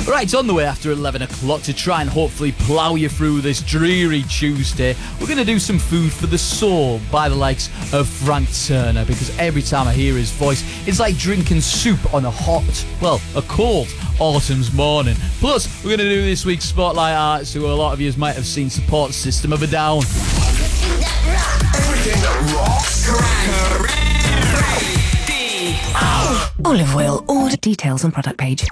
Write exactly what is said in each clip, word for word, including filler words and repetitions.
Right, on the way after eleven o'clock to try and hopefully plough you through this dreary Tuesday, we're going to do some food for the soul by the likes of Frank Turner, because every time I hear his voice, it's like drinking soup on a hot, well, a cold autumn's morning. Plus, we're going to do this week's Spotlight Arts, who a lot of you might have seen support System of a Down. Everything that rocks. Everything that rocks. Kerrang! Olive oil. Order details on product page.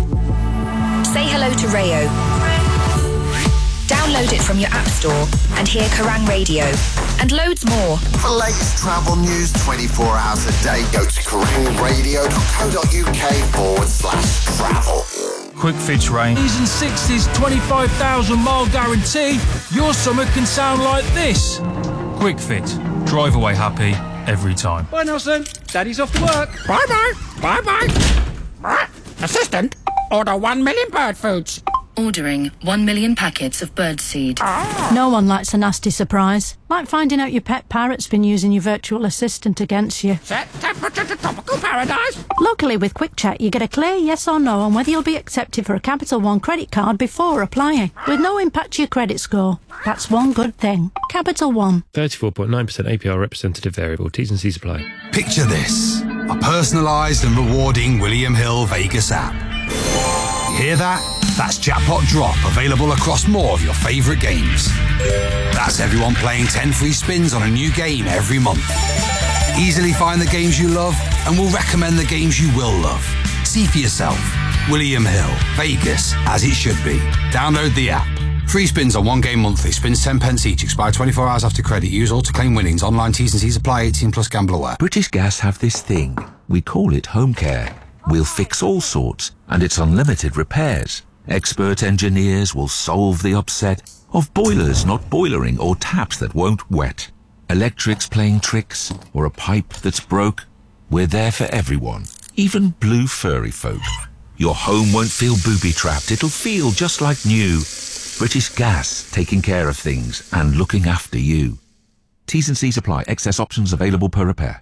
Say hello to Rayo. Download it from your app store and hear Kerrang Radio and loads more. For latest travel news twenty-four hours a day, go to kerrangradio.co.uk forward slash travel. Quick Fitch Rain. Season six's twenty-five thousand mile guarantee. Your summer can sound like this. Quick Fit. Drive away happy every time. Bye, Nelson. Daddy's off to work. Bye-bye. Bye-bye. Assistant, order one million bird foods. Ordering one million packets of birdseed. No one likes a nasty surprise. Like finding out your pet parrot's been using your virtual assistant against you. Set temperature to tropical paradise. Luckily, with Quick Check, you get a clear yes or no on whether you'll be accepted for a Capital One credit card before applying, with no impact to your credit score. That's one good thing. Capital One. thirty-four point nine percent A P R representative variable. T's and C's apply. Picture this. A personalised and rewarding William Hill Vegas app. You hear that? That's Jackpot Drop, available across more of your favourite games. That's everyone playing ten free spins on a new game every month. Easily find the games you love, and we'll recommend the games you will love. See for yourself. William Hill, Vegas, as it should be. Download the app. Free spins on one game monthly. Spins ten pence each. Expire twenty-four hours after credit. Use all to claim winnings. Online T's and C's apply. eighteen plus gamble aware. British Gas have this thing. We call it home care. We'll fix all sorts, and it's unlimited repairs. Expert engineers will solve the upset of boilers not boilering or taps that won't wet. Electrics playing tricks or a pipe that's broke. We're there for everyone, even blue furry folk. Your home won't feel booby-trapped. It'll feel just like new. British Gas, taking care of things and looking after you. T's and C's apply. Excess options available per repair.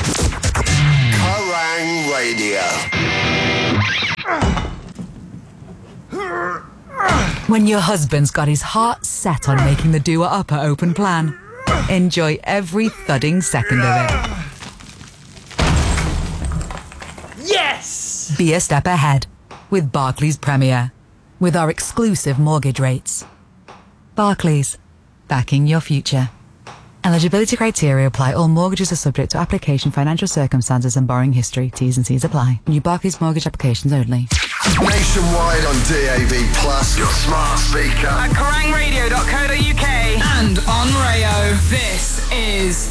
Kerrang Radio. When your husband's got his heart set on making the doer upper open plan, enjoy every thudding second of it. Yes! Be a step ahead with Barclays Premier, with our exclusive mortgage rates. Barclays, backing your future. Eligibility criteria apply. All mortgages are subject to application, financial circumstances and borrowing history. T's and C's apply. New Barclays mortgage applications only. Nationwide on D A B plus, your smart speaker. At kerrang radio dot co dot uk and on Rayo. This is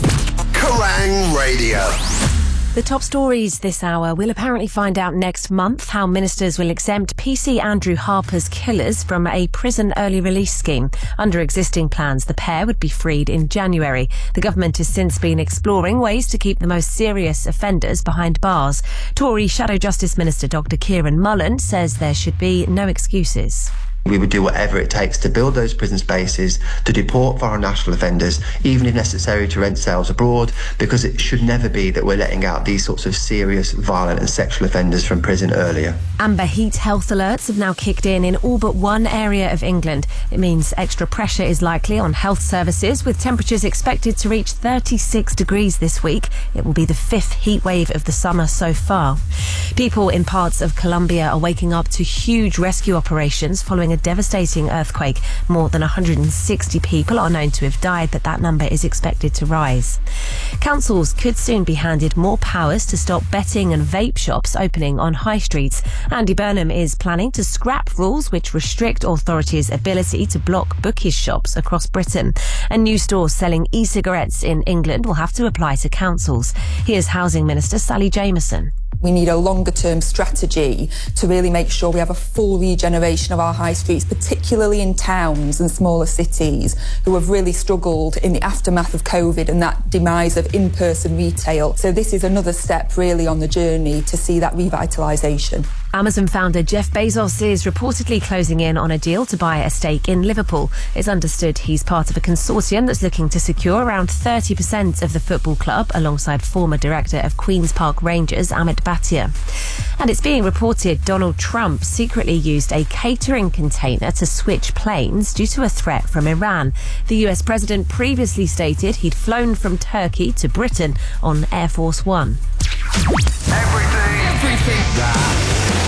Kerrang Radio. The top stories this hour. We'll apparently find out next month how ministers will exempt P C Andrew Harper's killers from a prison early release scheme. Under existing plans, the pair would be freed in January. The government has since been exploring ways to keep the most serious offenders behind bars. Tory Shadow Justice Minister Doctor Kieran Mullen says there should be no excuses. We would do whatever it takes to build those prison spaces, to deport foreign national offenders, even if necessary to rent cells abroad, because it should never be that we're letting out these sorts of serious, violent and sexual offenders from prison earlier. Amber heat health alerts have now kicked in in all but one area of England. It means extra pressure is likely on health services, with temperatures expected to reach thirty-six degrees this week. It will be the fifth heat wave of the summer so far. People in parts of Colombia are waking up to huge rescue operations following a devastating earthquake. More than one hundred sixty people are known to have died, but that number is expected to rise. Councils could soon be handed more powers to stop betting and vape shops opening on high streets. Andy Burnham is planning to scrap rules which restrict authorities' ability to block bookies shops across Britain. And new stores selling e-cigarettes in England will have to apply to councils. Here's Housing Minister Sally Jamieson. We need a longer-term strategy to really make sure we have a full regeneration of our high streets, particularly in towns and smaller cities who have really struggled in the aftermath of COVID and that demise of in-person retail. So this is another step really on the journey to see that revitalisation. Amazon founder Jeff Bezos is reportedly closing in on a deal to buy a stake in Liverpool. It's understood he's part of a consortium that's looking to secure around thirty percent of the football club alongside former director of Queen's Park Rangers Amit Bhatia. And it's being reported Donald Trump secretly used a catering container to switch planes due to a threat from Iran. The U S president previously stated he'd flown from Turkey to Britain on Air Force One. Everything. Everything.